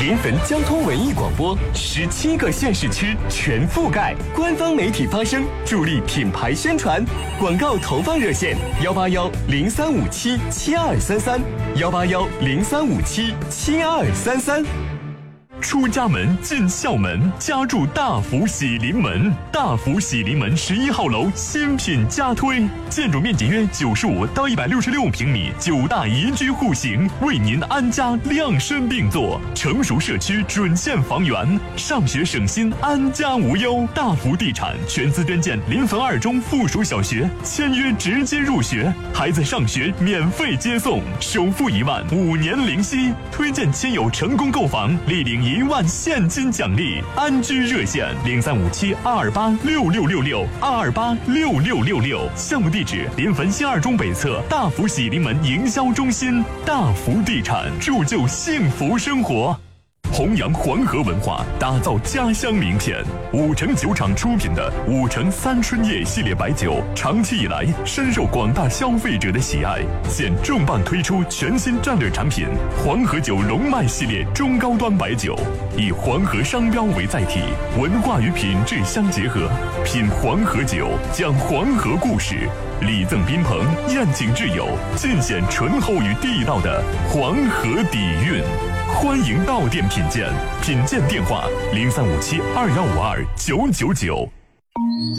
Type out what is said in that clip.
临汾交通文艺广播，17个县市区全覆盖，官方媒体发声，助力品牌宣传。广告投放热线：18103577233，18103577233。 出家门进校门，家住大福喜临门。大福喜临门11号楼新品加推，建筑面积约95到166平米，9大宜居户型，为您安家量身定做。成熟社区准线房源，上学省心，安家无忧。大福地产全资捐建临汾2中附属小学，签约直接入学，孩子上学免费接送，首付1万，5年零息。推荐亲友成功购房，立领1万现金奖励。安居热线035722866666，2286666。项目地址：临汾新2中北侧大福喜临门营销中心。大福地产铸就幸福生活。弘扬黄河文化，打造家乡名片。5城酒厂出品的5城3春夜系列白酒，长期以来深受广大消费者的喜爱。现重磅推出全新战略产品黄河酒龙脉系列中高端白酒，以黄河商标为载体，文化与品质相结合。品黄河酒，讲黄河故事，礼赠宾朋，宴请挚友，尽显醇厚与地道的黄河底蕴。欢迎到店品鉴，品鉴电话：035721529999。